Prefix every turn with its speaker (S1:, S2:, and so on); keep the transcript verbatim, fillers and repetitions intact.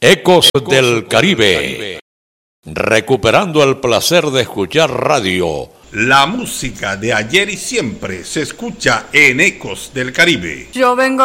S1: Ecos del Caribe. Recuperando el placer de escuchar radio.
S2: La música de ayer y siempre se escucha en Ecos del Caribe.
S3: Yo vengo